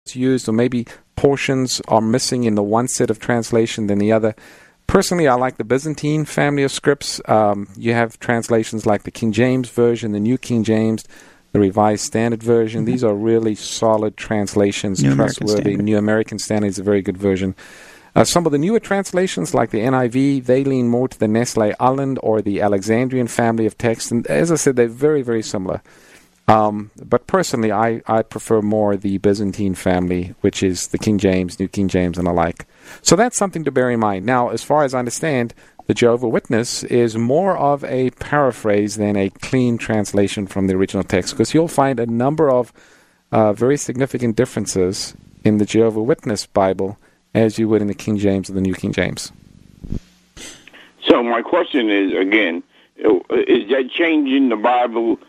that's used, or maybe portions are missing in the one set of translation than the other. Personally, I like the Byzantine family of scripts. You have translations like the King James Version, the New King James, the Revised Standard Version. These are really solid translations, trustworthy. New American Standard is a very good version. Some of the newer translations, like the NIV, they lean more to the Nestle Aland or the Alexandrian family of texts. And as I said, they're very, very similar. But personally, I prefer more the Byzantine family, which is the King James, New King James, and the like. So that's something to bear in mind. Now, as far as I understand, the Jehovah's Witness is more of a paraphrase than a clean translation from the original text, because you'll find a number of very significant differences in the Jehovah's Witness Bible as you would in the King James or the New King James. So my question is, again, is that changing the Bible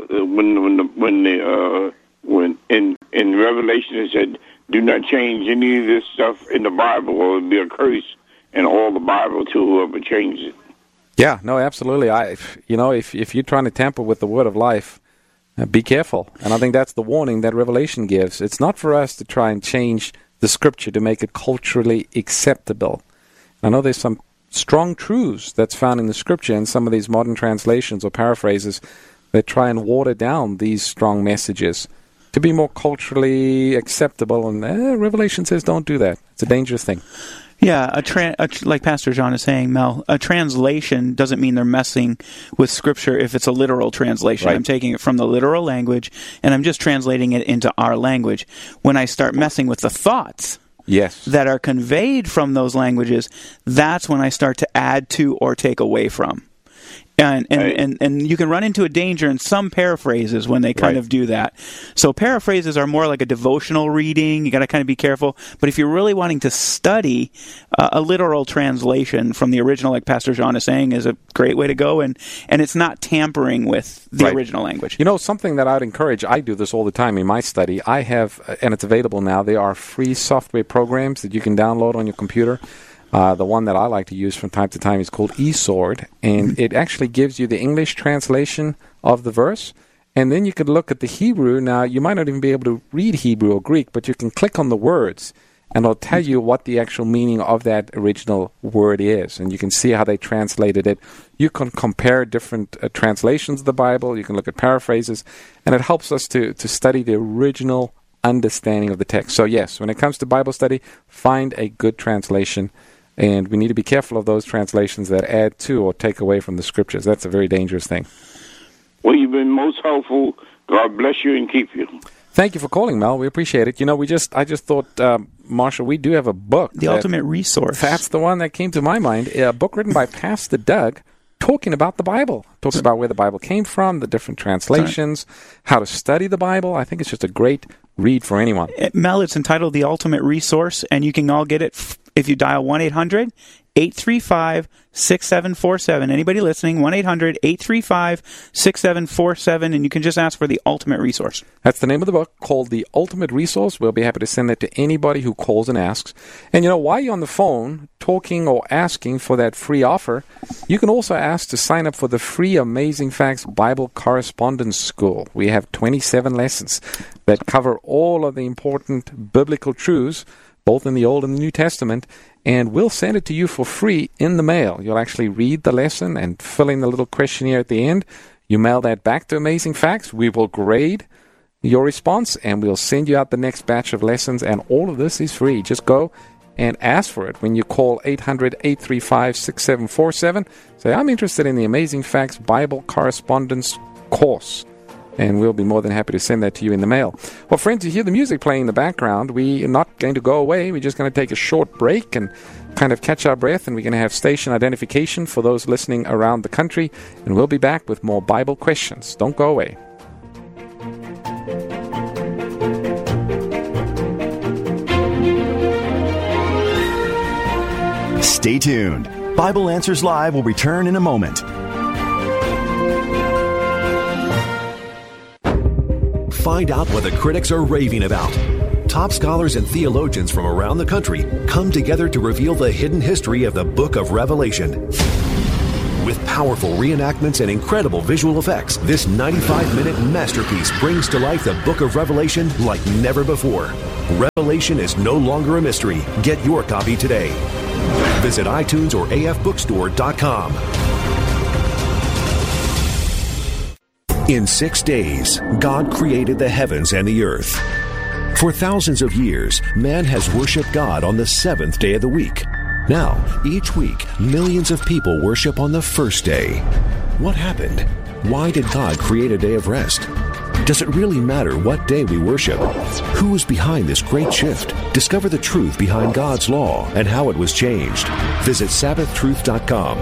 when in Revelation it said, do not change any of this stuff in the Bible, or it'll be a curse in all the Bible to whoever changes it? Yeah, no, absolutely. If you're trying to tamper with the word of life, be careful. And I think that's the warning that Revelation gives. It's not for us to try and change the Scripture to make it culturally acceptable. I know there's some strong truths that's found in the Scripture in some of these modern translations or paraphrases that try and water down these strong messages to be more culturally acceptable. And Revelation says don't do that. It's a dangerous thing. Yeah, like Pastor John is saying, Mel, a translation doesn't mean they're messing with Scripture if it's a literal translation. Right. I'm taking it from the literal language, and I'm just translating it into our language. When I start messing with the thoughts that are conveyed from those languages, that's when I start to add to or take away from. And you can run into a danger in some paraphrases when they kind of do that. So paraphrases are more like a devotional reading. You got to kind of be careful. But if you're really wanting to study, a literal translation from the original, like Pastor John is saying, is a great way to go. And it's not tampering with the original language. You know, something that I'd encourage, I do this all the time in my study. I have, and it's available now, there are free software programs that you can download on your computer. The one that I like to use from time to time is called eSword, and it actually gives you the English translation of the verse, and then you could look at the Hebrew. Now, you might not even be able to read Hebrew or Greek, but you can click on the words, and it'll tell you what the actual meaning of that original word is, and you can see how they translated it. You can compare different translations of the Bible. You can look at paraphrases, and it helps us to study the original understanding of the text. So, yes, when it comes to Bible study, find a good translation. And we need to be careful of those translations that add to or take away from the Scriptures. That's a very dangerous thing. Well, you've been most helpful. God bless you and keep you. Thank you for calling, Mel. We appreciate it. You know, I just thought, Marshall, we do have a book. The Ultimate Resource. That's the one that came to my mind. A book written by Pastor Doug talking about the Bible. Talks about where the Bible came from, the different translations, how to study the Bible. I think it's just a great read for anyone. Mel, it's entitled The Ultimate Resource, and you can all get it if you dial 1-800-835-6747. Anybody listening, 1-800-835-6747, and you can just ask for The Ultimate Resource. That's the name of the book, called The Ultimate Resource. We'll be happy to send that to anybody who calls and asks. And, you know, while you're on the phone talking or asking for that free offer, you can also ask to sign up for the free Amazing Facts Bible Correspondence School. We have 27 lessons that cover all of the important biblical truths, both in the Old and the New Testament, and we'll send it to you for free in the mail. You'll actually read the lesson and fill in the little questionnaire at the end. You mail that back to Amazing Facts. We will grade your response, and we'll send you out the next batch of lessons, and all of this is free. Just go and ask for it when you call 800-835-6747. Say, I'm interested in the Amazing Facts Bible Correspondence course. And we'll be more than happy to send that to you in the mail. Well, friends, you hear the music playing in the background. We are not going to go away. We're just going to take a short break and kind of catch our breath, and we're going to have station identification for those listening around the country, and we'll be back with more Bible questions. Don't go away. Stay tuned. Bible Answers Live will return in a moment. Find out what the critics are raving about. Top scholars and theologians from around the country come together to reveal the hidden history of the book of Revelation. With powerful reenactments and incredible visual effects, this 95-minute masterpiece brings to life the book of Revelation like never before. Revelation is no longer a mystery. Get your copy today. Visit iTunes or afbookstore.com. In 6 days, God created the heavens and the earth. For thousands of years, man has worshiped God on the seventh day of the week. Now, each week, millions of people worship on the first day. What happened? Why did God create a day of rest? Does it really matter what day we worship? Who is behind this great shift? Discover the truth behind God's law and how it was changed. Visit SabbathTruth.com.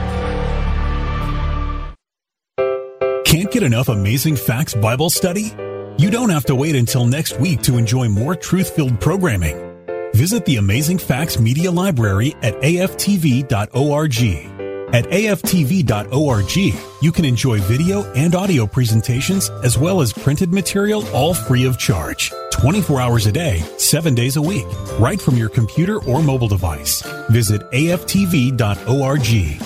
Can't get enough Amazing Facts Bible study? You don't have to wait until next week to enjoy more truth-filled programming. Visit the Amazing Facts Media Library at aftv.org. At aftv.org, you can enjoy video and audio presentations as well as printed material, all free of charge. 24 hours a day, 7 days a week, right from your computer or mobile device. Visit aftv.org.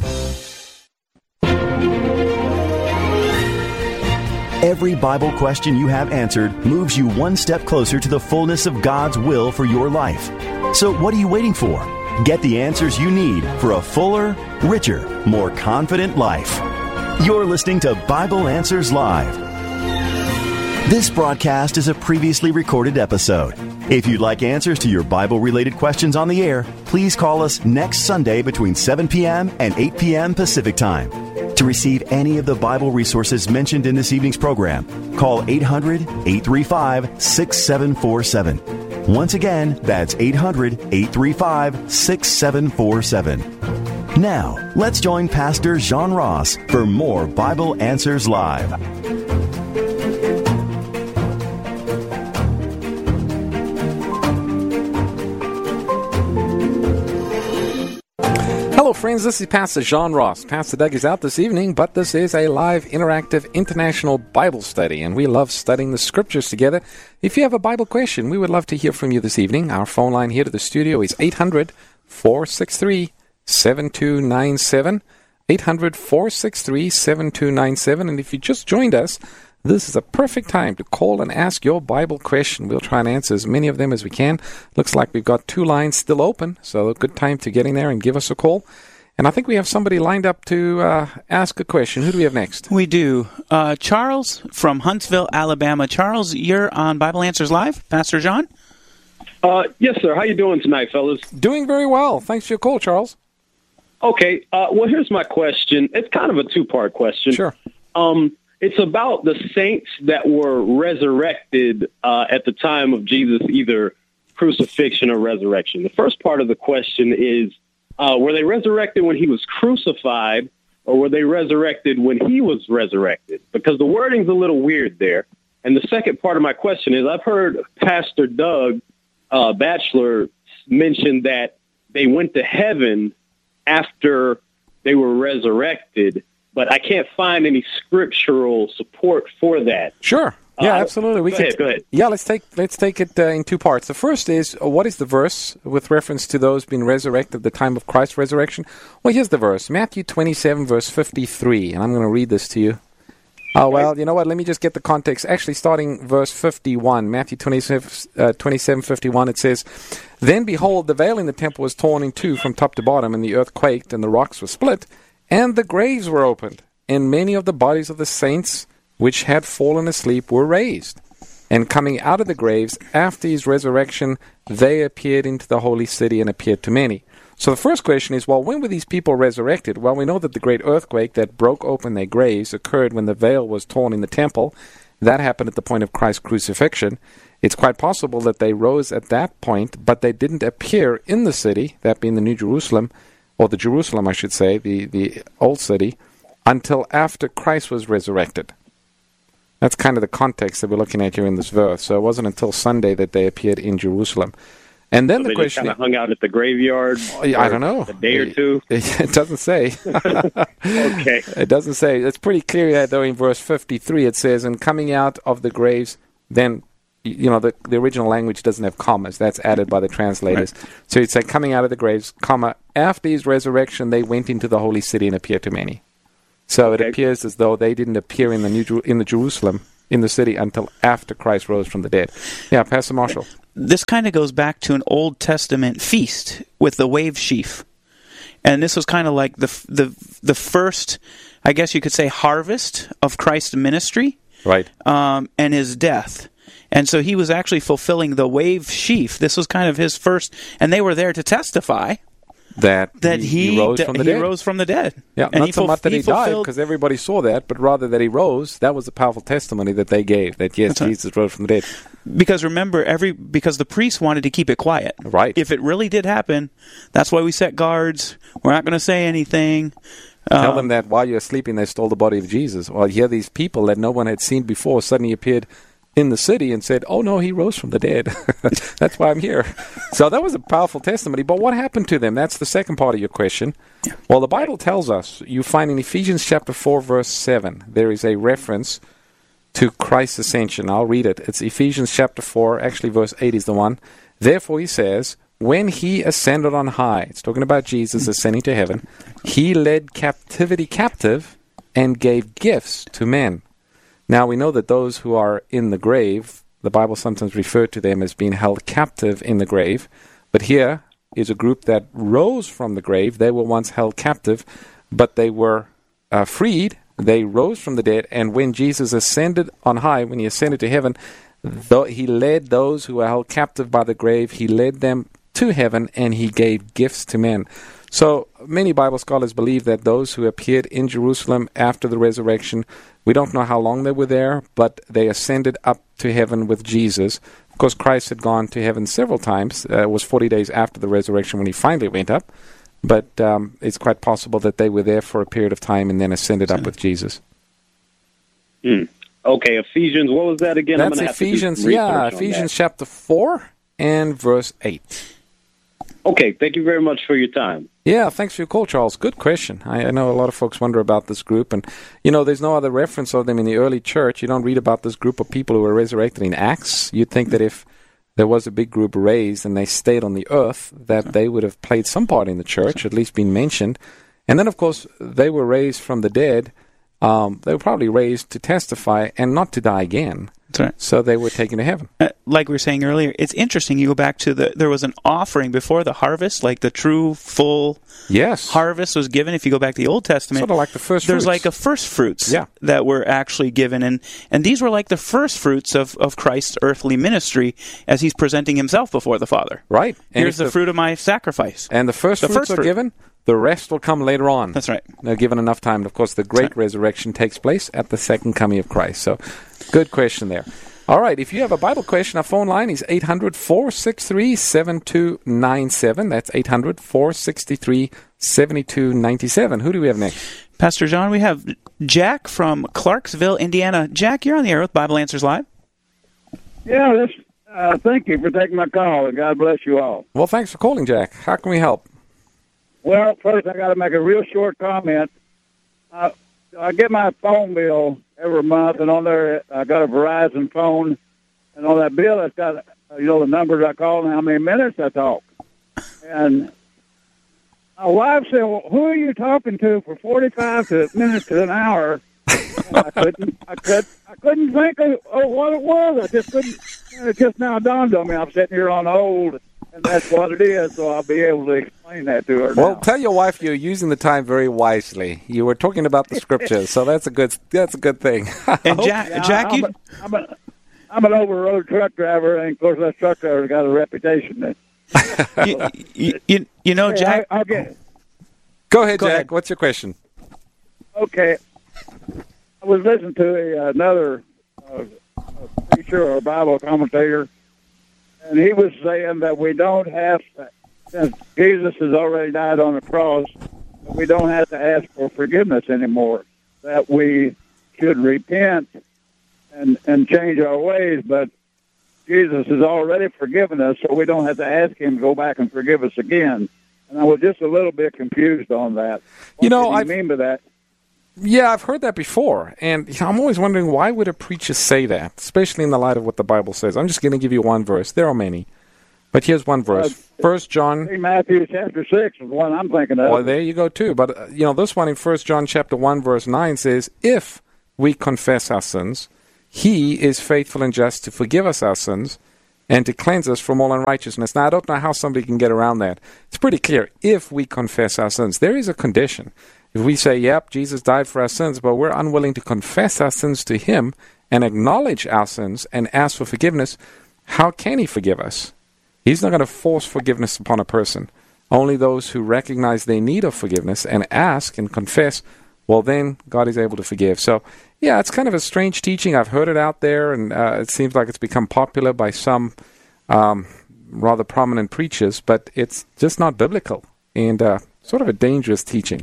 Every Bible question you have answered moves you one step closer to the fullness of God's will for your life. So what are you waiting for? Get the answers you need for a fuller, richer, more confident life. You're listening to Bible Answers Live. This broadcast is a previously recorded episode. If you'd like answers to your Bible-related questions on the air, please call us next Sunday between 7 p.m. and 8 p.m. Pacific Time. To receive any of the Bible resources mentioned in this evening's program, call 800-835-6747. Once again, that's 800-835-6747. Now, let's join Pastor John Ross for more Bible Answers Live. Hello, friends. This is Pastor John Ross. Pastor Doug is out this evening, but this is a live, interactive, international Bible study, and we love studying the Scriptures together. If you have a Bible question, we would love to hear from you this evening. Our phone line here to the studio is 800-463-7297, 800-463-7297, and if you just joined us, this is a perfect time to call and ask your Bible question. We'll try and answer as many of them as we can. Looks like we've got 2 lines still open, so a good time to get in there and give us a call. And I think we have somebody lined up to ask a question. Who do we have next? We do. Charles from Huntsville, Alabama. Charles, you're on Bible Answers Live. Pastor John? Yes, sir. How you doing tonight, fellas? Doing very well. Thanks for your call, Charles. Okay. Well, here's my question. It's kind of a 2-part question. Sure. It's about the saints that were resurrected at the time of Jesus, either crucifixion or resurrection. The first part of the question is, were they resurrected when he was crucified, or were they resurrected when he was resurrected? Because the wording's a little weird there. And the second part of my question is, I've heard Pastor Doug Batchelor mention that they went to heaven after they were resurrected, but I can't find any scriptural support for that. Sure. Yeah, absolutely. Go ahead. Yeah, let's take it in 2 parts. The first is, what is the verse with reference to those being resurrected at the time of Christ's resurrection? Well, here's the verse, Matthew 27, verse 53, and I'm going to read this to you. Oh, well, you know what? Let me just get the context. Actually, starting verse 51, Matthew 27, 51, it says, "Then behold, the veil in the temple was torn in two from top to bottom, and the earth quaked, and the rocks were split, and the graves were opened, and many of the bodies of the saints which had fallen asleep were raised. And coming out of the graves after his resurrection, they appeared into the holy city and appeared to many." So the first question is, well, when were these people resurrected? Well, we know that the great earthquake that broke open their graves occurred when the veil was torn in the temple. That happened at the point of Christ's crucifixion. It's quite possible that they rose at that point, but they didn't appear in the city, that being the New Jerusalem, or the Jerusalem, I should say, the old city, until after Christ was resurrected. That's kind of the context that we're looking at here in this verse. So it wasn't until Sunday that they appeared in Jerusalem. And then so the question just kind of hung out at the graveyard. I don't know. A day or two. It doesn't say. Okay. It doesn't say. It's pretty clear that though in verse 53 it says, "And coming out of the graves, then the original language doesn't have commas. That's added by the translators. Right. So it's like coming out of the graves, comma, after his resurrection, they went into the holy city and appeared to many. So it appears as though they didn't appear in the Jerusalem, in the city, until after Christ rose from the dead. Yeah, Pastor Marshall. This kind of goes back to an Old Testament feast with the wave sheaf. And this was kind of like the first, I guess you could say, harvest of Christ's ministry. Right. And his death. And so he was actually fulfilling the wave sheaf. This was kind of his first, and they were there to testify that he rose from the dead. Yeah, and not so much that he died, because everybody saw that, but rather that he rose. That was the powerful testimony that they gave, that yes, Jesus rose from the dead. Because remember, because the priests wanted to keep it quiet. Right. If it really did happen, that's why we set guards. We're not going to say anything. Tell them that while you're sleeping, they stole the body of Jesus. Well, here these people that no one had seen before suddenly appeared in the city and said, oh no, he rose from the dead. That's why I'm here. So that was a powerful testimony. But what happened to them? That's the second part of your question. Yeah. Well, the Bible tells us, you find in Ephesians chapter 4, verse 7, there is a reference to Christ's ascension. I'll read it. It's Ephesians chapter 4, actually verse 8 is the one. Therefore he says, when he ascended on high, it's talking about Jesus ascending to heaven, he led captivity captive and gave gifts to men. Now, we know that those who are in the grave, the Bible sometimes referred to them as being held captive in the grave. But here is a group that rose from the grave. They were once held captive, but they were freed. They rose from the dead. And when Jesus ascended on high, when he ascended to heaven, he led those who were held captive by the grave, he led them to heaven, and he gave gifts to men. So many Bible scholars believe that those who appeared in Jerusalem after the resurrection, we don't know how long they were there, but they ascended up to heaven with Jesus. Of course, Christ had gone to heaven several times. It was 40 days after the resurrection when he finally went up. But it's quite possible that they were there for a period of time and then ascended up with Jesus. Okay, Ephesians, what was that again? That's Ephesians, Ephesians chapter 4 and verse 8. Okay, thank you very much for your time. Yeah, thanks for your call, Charles. Good question. I know a lot of folks wonder about this group, and there's no other reference of them in the early church. You don't read about this group of people who were resurrected in Acts. You'd think that if there was a big group raised and they stayed on the earth, that they would have played some part in the church, at least been mentioned. And then, of course, they were raised from the dead. They were probably raised to testify and not to die again. That's right. So they were taken to heaven. Like we were saying earlier, it's interesting. You go back to there was an offering before the harvest, like the true, full harvest was given. If you go back to the Old Testament, sort of like the first fruits. There's like a first fruits that were actually given. And these were like the first fruits of Christ's earthly ministry as he's presenting himself before the Father. Right. Here's the fruit of my sacrifice. And the first fruits are given. The rest will come later on. That's right. They're given enough time. Of course, the great resurrection takes place at the second coming of Christ. So, good question there. All right, if you have a Bible question, our phone line is 800-463-7297. That's 800-463-7297. Who do we have next? Pastor John, we have Jack from Clarksville, Indiana. Jack, you're on the air with Bible Answers Live. Yeah, thank you for taking my call, and God bless you all. Well, thanks for calling, Jack. How can we help? Well, first I got to make a real short comment. I get my phone bill every month, and on there I got a Verizon phone, and on that bill it's got the numbers I call and how many minutes I talk. And my wife said, "Well, who are you talking to for 45 minutes to an hour?" And I couldn't think of what it was. I just couldn't. It just now dawned on me. I'm sitting here on hold. And that's what it is, so I'll be able to explain that to her now. Well, tell your wife you're using the time very wisely. You were talking about the scriptures, so that's a good thing. And Jack, I'm an over-the-road truck driver, and of course that truck driver's got a reputation. Jack. Go ahead, Jack. What's your question? Okay, I was listening to another preacher or Bible commentator. And he was saying that we don't have to, since Jesus has already died on the cross, we don't have to ask for forgiveness anymore. That we should repent and change our ways, but Jesus has already forgiven us, so we don't have to ask him to go back and forgive us again. And I was just a little bit confused on that. What do you mean by that? Yeah, I've heard that before, and I'm always wondering, why would a preacher say that, especially in the light of what the Bible says? I'm just going to give you one verse. There are many, but here's one verse. 1 John... Matthew chapter 6 is one I'm thinking of. Well, there you go, too. But, this one in 1 John chapter 1, verse 9 says, if we confess our sins, he is faithful and just to forgive us our sins and to cleanse us from all unrighteousness. Now, I don't know how somebody can get around that. It's pretty clear. If we confess our sins, there is a condition. If we say, yep, Jesus died for our sins, but we're unwilling to confess our sins to him and acknowledge our sins and ask for forgiveness, how can he forgive us? He's not going to force forgiveness upon a person. Only those who recognize their need of forgiveness and ask and confess, well, then God is able to forgive. So, yeah, it's kind of a strange teaching. I've heard it out there, and it seems like it's become popular by some rather prominent preachers, but it's just not biblical and sort of a dangerous teaching.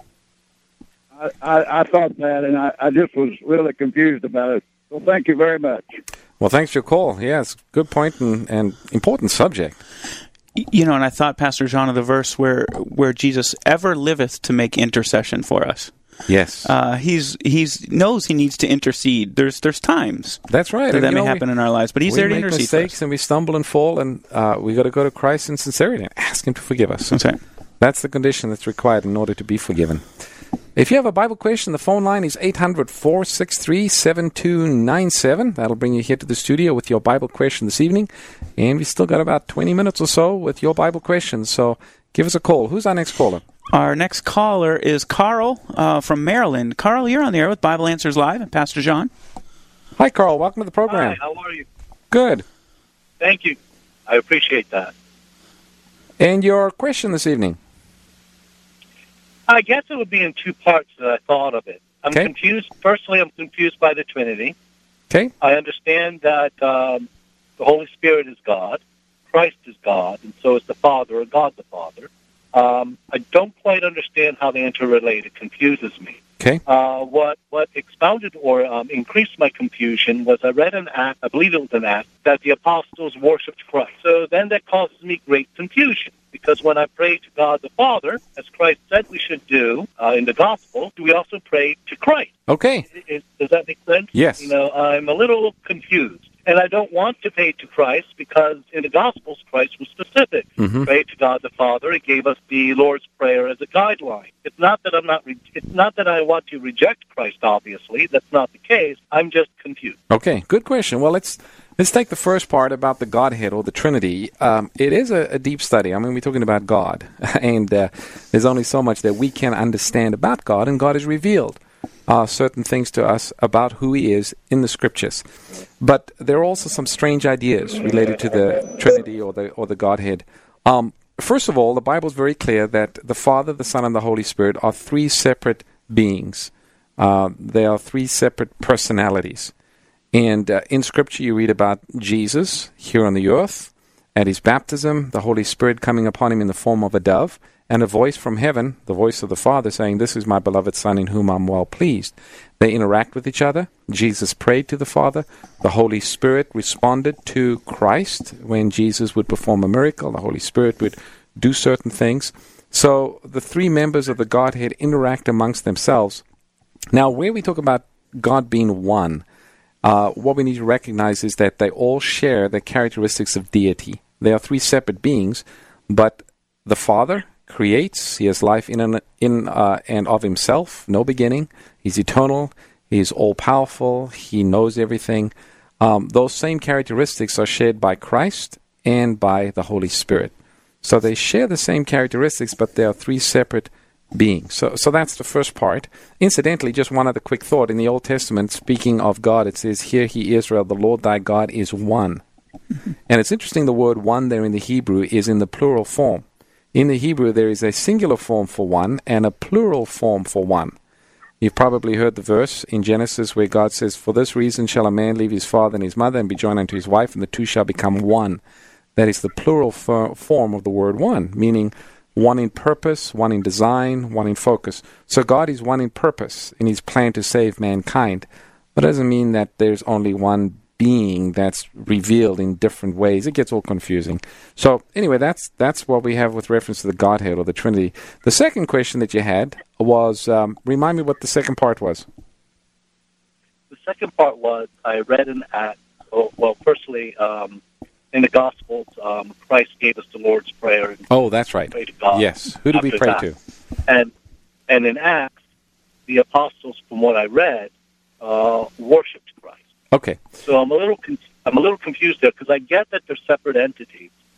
I thought that, and I just was really confused about it. So thank you very much. Well, thanks for your call. Yes, good point and important subject. And I thought, Pastor John, of the verse where Jesus ever liveth to make intercession for us. Yes. He's knows he needs to intercede. There's times that's right that may happen in our lives, but he's there to intercede. We make mistakes and we stumble and fall, and we got to go to Christ in sincerity and ask him to forgive us. That's right. That's the condition that's required in order to be forgiven. If you have a Bible question, the phone line is 800-463-7297. That'll bring you here to the studio with your Bible question this evening. And we still got about 20 minutes or so with your Bible questions. So give us a call. Who's our next caller? Our next caller is Carl from Maryland. Carl, you're on the air with Bible Answers Live and Pastor John. Hi, Carl. Welcome to the program. Hi, how are you? Good. Thank you. I appreciate that. And your question this evening? I guess it would be in two parts that I thought of it. I'm confused. Personally, I'm confused by the Trinity. Okay. I understand that the Holy Spirit is God, Christ is God, and so is the Father, or God the Father. I don't quite understand how they interrelate. It confuses me. Okay. What expounded or increased my confusion was I read an act, I believe it was an act, that the apostles worshipped Christ. So then that causes me great confusion, because when I pray to God the Father, as Christ said we should do in the Gospel, do we also pray to Christ? Okay. Does that make sense? Yes. I'm a little confused. And I don't want to pray to Christ because in the Gospels, Christ was specific. Mm-hmm. Pray to God the Father. He gave us the Lord's Prayer as a guideline. It's not that it's not that I want to reject Christ. Obviously, that's not the case. I'm just confused. Okay, good question. Well, let's take the first part about the Godhead or the Trinity. It is a deep study. I mean, we're talking about God, and there's only so much that we can understand about God, and God has revealed certain things to us about who he is in the Scriptures. But there are also some strange ideas related to the Trinity or the Godhead. First of all, the Bible is very clear that the Father, the Son, and the Holy Spirit are three separate beings. They are three separate personalities. And in Scripture, you read about Jesus here on the earth, at his baptism, the Holy Spirit coming upon him in the form of a dove, and a voice from heaven, the voice of the Father, saying, "This is my beloved Son in whom I'm well pleased." They interact with each other. Jesus prayed to the Father. The Holy Spirit responded to Christ. When Jesus would perform a miracle, the Holy Spirit would do certain things. So the three members of the Godhead interact amongst themselves. Now, where we talk about God being one, what we need to recognize is that they all share the characteristics of deity. They are three separate beings, but the Father creates. He has life in and of himself, no beginning. He's eternal. He's all-powerful. He knows everything. Those same characteristics are shared by Christ and by the Holy Spirit. So they share the same characteristics, but they are three separate beings. So that's the first part. Incidentally, just one other quick thought. In the Old Testament, speaking of God, it says, "Hear ye Israel, the Lord thy God is one." And it's interesting, the word one there in the Hebrew is in the plural form. In the Hebrew, there is a singular form for one and a plural form for one. You've probably heard the verse in Genesis where God says, "For this reason shall a man leave his father and his mother and be joined unto his wife, and the two shall become one." That is the plural form of the word one, meaning one in purpose, one in design, one in focus. So God is one in purpose in his plan to save mankind. But it doesn't mean that there's only one being that's revealed in different ways. It gets all confusing. So anyway, that's what we have with reference to the Godhead or the Trinity. The second question that you had was, remind me what the second part was. The second part was I read in Acts. Well, firstly, in the Gospels, Christ gave us the Lord's Prayer. Oh, that's right. Pray to God. Yes. Who did we pray to? And in Acts, the apostles, from what I read, worshipped Christ. Okay. So I'm a little confused there because I get that they're separate entities,